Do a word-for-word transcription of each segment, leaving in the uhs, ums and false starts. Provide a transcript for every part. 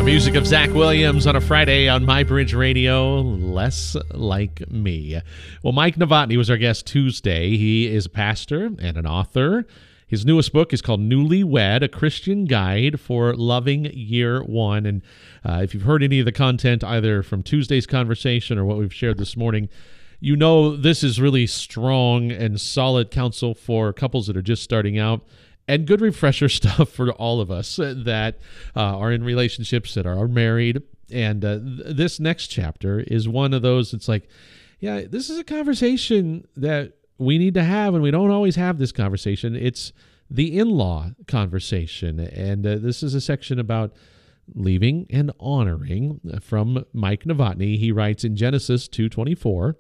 Music of Zach Williams on a Friday on MyBridge Radio, Less Like Me. Well, Mike Novotny was our guest Tuesday. He is a pastor and an author. His newest book is called Newlywed, a Christian Guide for Loving Year One. And uh, if you've heard any of the content either from Tuesday's conversation or what we've shared this morning, you know this is really strong and solid counsel for couples that are just starting out, and good refresher stuff for all of us that uh, are in relationships, that are married. And uh, th- this next chapter is one of those that's like, yeah, this is a conversation that we need to have, and we don't always have this conversation. It's the in-law conversation. And uh, this is a section about leaving and honoring from Mike Novotny. He writes in Genesis two twenty-four,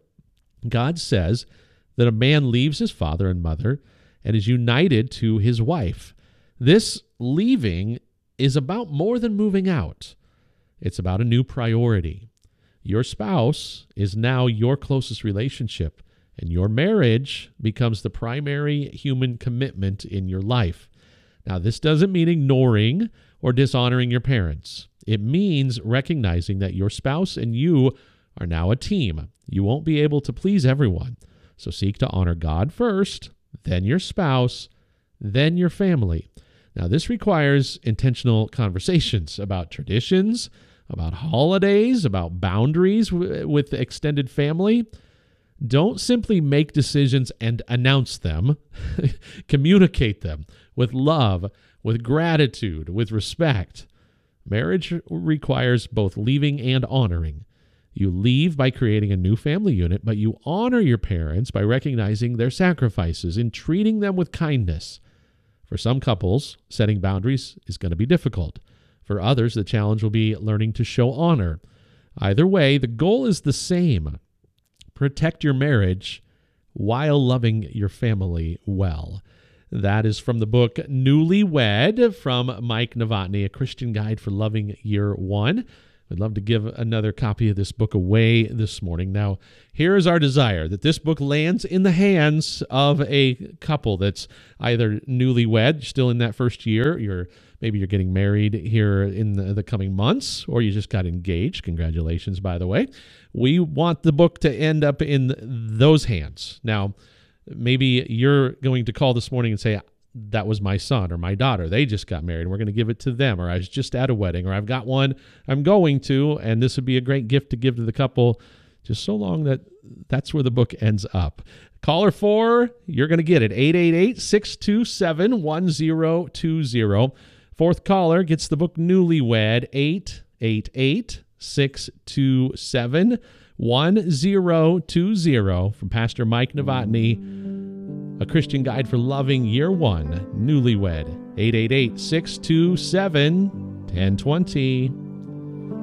God says that a man leaves his father and mother and is united to his wife. This leaving is about more than moving out. It's about a new priority. Your spouse is now your closest relationship, and your marriage becomes the primary human commitment in your life. Now, this doesn't mean ignoring or dishonoring your parents. It means recognizing that your spouse and you are now a team. You won't be able to please everyone, so seek to honor God first, then your spouse, then your family. Now, this requires intentional conversations about traditions, about holidays, about boundaries w- with extended family. Don't simply make decisions and announce them. Communicate them with love, with gratitude, with respect. Marriage requires both leaving and honoring. You leave by creating a new family unit, but you honor your parents by recognizing their sacrifices and treating them with kindness. For some couples, setting boundaries is going to be difficult. For others, the challenge will be learning to show honor. Either way, the goal is the same. Protect your marriage while loving your family well. That is from the book Newlywed from Mike Novotny, a Christian Guide for Loving Year One. We'd love to give another copy of this book away this morning. Now, here is our desire, that this book lands in the hands of a couple that's either newlywed, still in that first year, you're maybe you're getting married here in the, the coming months, or you just got engaged. Congratulations, by the way. We want the book to end up in those hands. Now, maybe you're going to call this morning and say, that was my son or my daughter. They just got married, and we're going to give it to them. Or I was just at a wedding, or I've got one I'm going to, and this would be a great gift to give to the couple, just so long that that's where the book ends up. Caller four, you're going to get it, eight eight eight, six two seven, one zero two zero. Fourth caller gets the book Newlywed, eight eight eight, six two seven, one zero two zero, from Pastor Mike Novotny. A Christian Guide for Loving Year One, Newlywed, eight eight eight, six two seven, one zero two zero.